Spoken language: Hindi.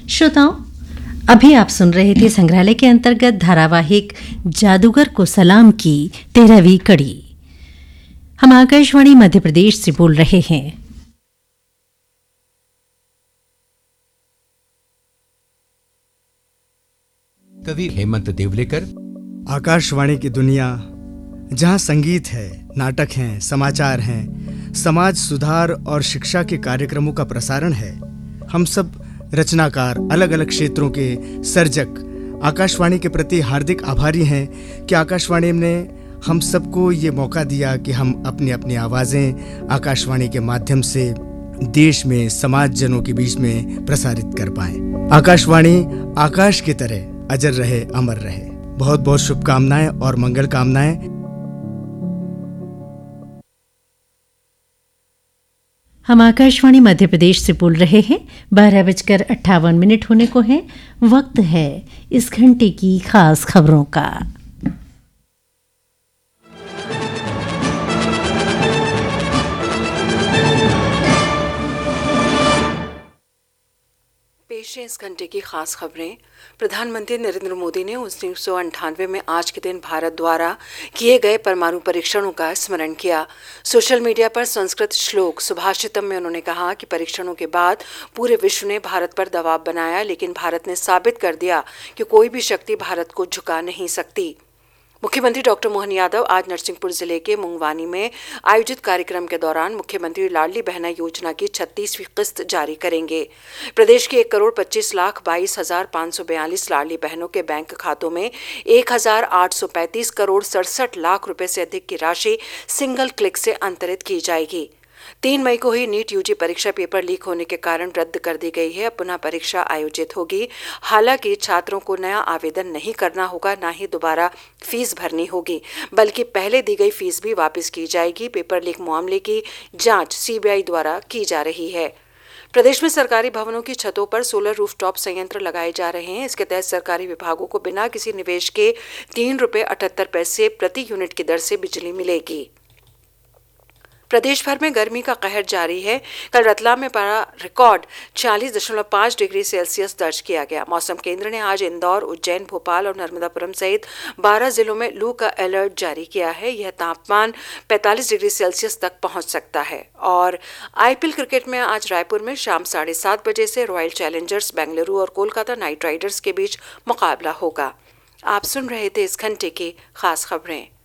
श्रोताओं, अभी आप सुन रहे थे संग्रहालय के अंतर्गत धारावाहिक जादूगर को सलाम की 13वीं कड़ी। हम आकाशवाणी मध्य प्रदेश से बोल रहे हैं। कवि हेमंत देवलेकर। आकाशवाणी की दुनिया जहां संगीत है, नाटक हैं, समाचार हैं, समाज सुधार और शिक्षा के कार्यक्रमों का प्रसारण है। हम सब रचनाकार, अलग अलग क्षेत्रों के सर्जक आकाशवाणी के प्रति हार्दिक आभारी हैं कि आकाशवाणी ने हम सबको ये मौका दिया कि हम अपनी अपनी आवाज़ें आकाशवाणी के माध्यम से देश में समाज जनों के बीच में प्रसारित कर पाएं। आकाशवाणी आकाश की तरह अजर रहे, अमर रहे। बहुत बहुत शुभकामनाएं और मंगल कामनाएं। हम आकाशवाणी मध्य प्रदेश से बोल रहे हैं। 12:58 होने को है। वक्त है इस घंटे की खास खबरों का। पेश है इस घंटे की खास खबरें। प्रधानमंत्री नरेंद्र मोदी ने 1998 में आज के दिन भारत द्वारा किए गए परमाणु परीक्षणों का स्मरण किया। सोशल मीडिया पर संस्कृत श्लोक सुभाषितम में उन्होंने कहा कि परीक्षणों के बाद पूरे विश्व ने भारत पर दबाव बनाया, लेकिन भारत ने साबित कर दिया कि कोई भी शक्ति भारत को झुका नहीं सकती। मुख्यमंत्री डॉक्टर मोहन यादव आज नरसिंहपुर जिले के मुंगवानी में आयोजित कार्यक्रम के दौरान मुख्यमंत्री लाडली बहना योजना की 36वीं किस्त जारी करेंगे। प्रदेश के 1,25,22,542 लाडली बहनों के बैंक खातों में 1,835 करोड़ 67 लाख रुपए से अधिक की राशि सिंगल क्लिक से अंतरित की जाएगी। 3 मई को ही नीट यूजी परीक्षा पेपर लीक होने के कारण रद्द कर दी गई है। अब पुनः परीक्षा आयोजित होगी। हालांकि छात्रों को नया आवेदन नहीं करना होगा, ना ही दोबारा फीस भरनी होगी, बल्कि पहले दी गई फीस भी वापस की जाएगी। पेपर लीक मामले की जांच सीबीआई द्वारा की जा रही है। प्रदेश में सरकारी भवनों की छतों पर सोलर रूफटॉप संयंत्र लगाए जा रहे हैं। इसके तहत सरकारी विभागों को बिना किसी निवेश के ₹3.78 प्रति यूनिट की दर से बिजली मिलेगी। प्रदेश भर में गर्मी का कहर जारी है। कल रतलाम में पारा रिकॉर्ड 40.5 डिग्री सेल्सियस दर्ज किया गया। मौसम केंद्र ने आज इंदौर, उज्जैन, भोपाल और नर्मदापुरम सहित 12 जिलों में लू का अलर्ट जारी किया है। यह तापमान 45 डिग्री सेल्सियस तक पहुंच सकता है। और आईपीएल क्रिकेट में आज रायपुर में शाम 7:30 बजे से रॉयल चैलेंजर्स बेंगलुरु और कोलकाता नाइट राइडर्स के बीच मुकाबला होगा। आप सुन रहे थे इस घंटे की खास खबरें।